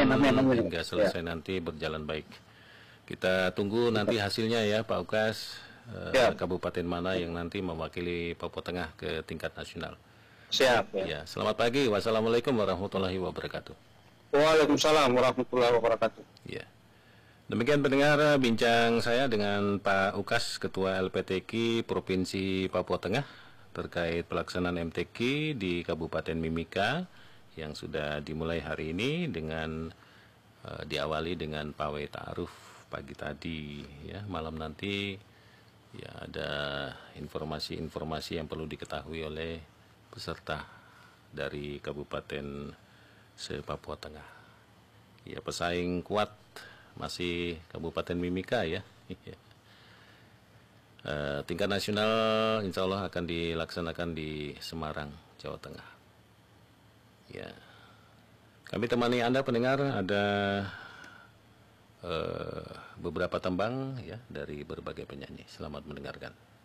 Amin, amin, amin. hingga selesai nanti berjalan baik. Kita tunggu nanti hasilnya ya Pak Ukas, kabupaten mana yang nanti mewakili Papua Tengah ke tingkat nasional. Siap. Ya, selamat pagi. Wassalamualaikum warahmatullahi wabarakatuh. Waalaikumsalam warahmatullahi wabarakatuh. Ya. Demikian pendengar bincang saya dengan Pak Ukas, Ketua LPTQ Provinsi Papua Tengah terkait pelaksanaan MTQ di Kabupaten Mimika yang sudah dimulai hari ini dengan diawali dengan pawai ta'aruf pagi tadi ya. Malam nanti ya ada informasi-informasi yang perlu diketahui oleh peserta dari Kabupaten se-Papua Tengah. Ya, pesaing kuat masih Kabupaten Mimika ya. Tingkat nasional insya Allah akan dilaksanakan di Semarang, Jawa Tengah. Ya, kami temani Anda pendengar, ada beberapa tembang ya dari berbagai penyanyi. Selamat mendengarkan.